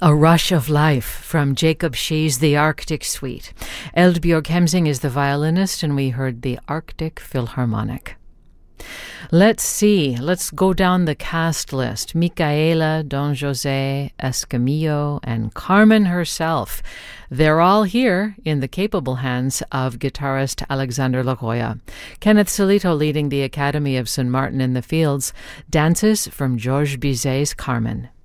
A Rush of Life from Jacob Shee's The Arctic Suite. Eldbjørg Hemsing is the violinist, and we heard the Arctic Philharmonic. Let's see. Let's go down the cast list. Micaela, Don José, Escamillo, and Carmen herself. They're all here in the capable hands of guitarist Alexander Lagoya. Kenneth Solito leading the Academy of St. Martin in the Fields. Dances from Georges Bizet's Carmen.